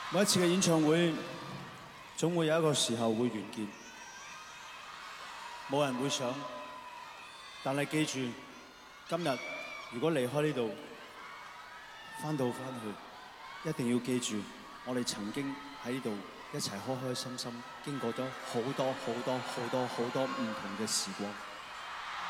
每一次嘅演唱會，總會有一個時候會完結，冇人會想。但係記住，今日如果離開呢度，返去，一定要記住，我哋曾經喺呢度一齊開開心心，經過咗好多唔同嘅時光。